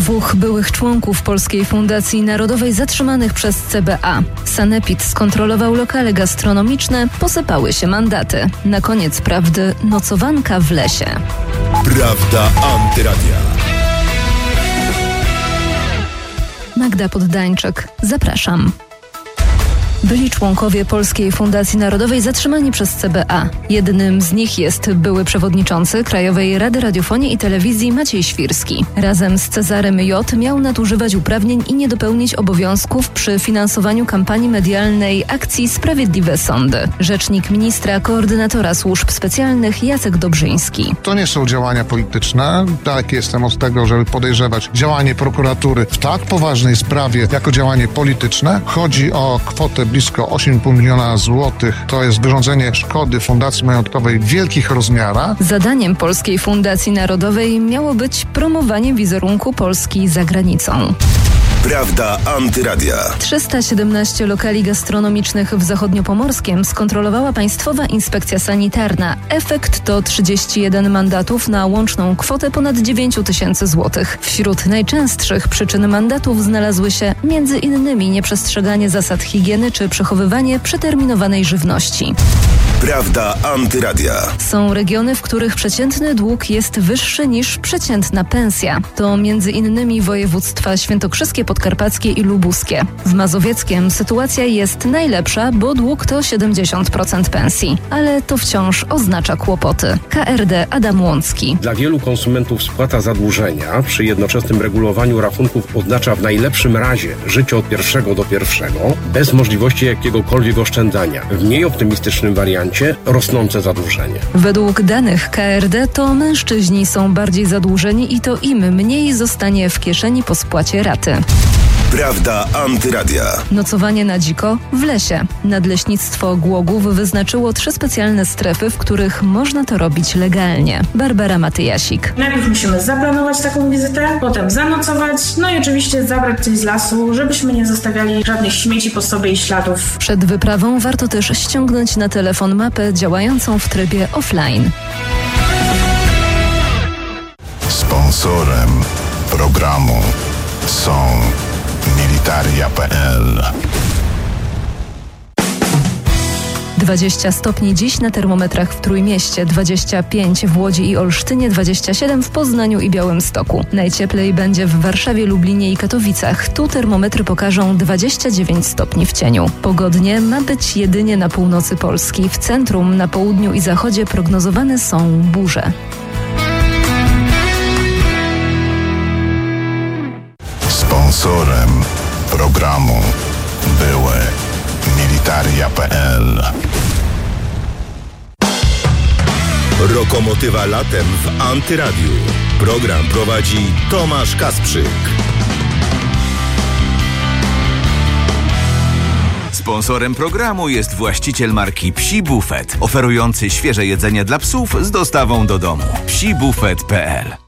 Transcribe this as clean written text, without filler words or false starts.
Dwóch byłych członków Polskiej Fundacji Narodowej zatrzymanych przez CBA. Sanepid skontrolował lokale gastronomiczne, posypały się mandaty. Na koniec prawdy nocowanka w lesie. Prawda Antyradia. Magda Poddańczyk. Zapraszam. Byli członkowie Polskiej Fundacji Narodowej zatrzymani przez CBA. Jednym z nich jest były przewodniczący Krajowej Rady Radiofonii i Telewizji Maciej Świrski. Razem z Cezarem J. miał nadużywać uprawnień i nie dopełnić obowiązków przy finansowaniu kampanii medialnej akcji Sprawiedliwe Sądy. Rzecznik ministra koordynatora służb specjalnych Jacek Dobrzyński. To nie są działania polityczne. Daleki jestem od tego, żeby podejrzewać działanie prokuratury w tak poważnej sprawie jako działanie polityczne. Chodzi o kwotę blisko 8,5 miliona złotych. To jest wyrządzenie szkody fundacji majątkowej w wielkich rozmiarach. Zadaniem Polskiej Fundacji Narodowej miało być promowanie wizerunku Polski za granicą. Prawda Antyradia. 317 lokali gastronomicznych w Zachodniopomorskiem skontrolowała Państwowa Inspekcja Sanitarna. Efekt to 31 mandatów na łączną kwotę ponad 9 tysięcy złotych. Wśród najczęstszych przyczyn mandatów znalazły się m.in. nieprzestrzeganie zasad higieny czy przechowywanie przeterminowanej żywności. Prawda Antyradia. Są regiony, w których przeciętny dług jest wyższy niż przeciętna pensja. To m.in. województwa świętokrzyskie, podkarpackie i lubuskie. W mazowieckiem sytuacja jest najlepsza, bo dług to 70% pensji. Ale to wciąż oznacza kłopoty. KRD Adam Łącki. Dla wielu konsumentów spłata zadłużenia przy jednoczesnym regulowaniu rachunków oznacza w najlepszym razie życie od pierwszego do pierwszego, bez możliwości jakiegokolwiek oszczędzania. W mniej optymistycznym wariancie rosnące zadłużenie. Według danych KRD to mężczyźni są bardziej zadłużeni i to im mniej zostanie w kieszeni po spłacie raty. Prawda Antyradia. Nocowanie na dziko w lesie. Nadleśnictwo Głogów wyznaczyło 3 specjalne strefy, w których można to robić legalnie. Barbara Matyjasik. Najpierw musimy zaplanować taką wizytę, potem zanocować, no i oczywiście zabrać coś z lasu, żebyśmy nie zostawiali żadnych śmieci po sobie i śladów. Przed wyprawą warto też ściągnąć na telefon mapę działającą w trybie offline. Sponsorem programu są Militaria.pl. 20 stopni dziś na termometrach w Trójmieście, 25 w Łodzi i Olsztynie, 27 w Poznaniu i Białymstoku. Najcieplej będzie w Warszawie, Lublinie i Katowicach. Tu termometry pokażą 29 stopni w cieniu. Pogodnie ma być jedynie na północy Polski. W centrum, na południu i zachodzie prognozowane są burze. Sponsorem programu były Militaria.pl. Lokomotywa latem w Antyradiu. Program prowadzi Tomasz Kasprzyk. Sponsorem programu jest właściciel marki Psi Buffet, oferujący świeże jedzenie dla psów z dostawą do domu. psibufet.pl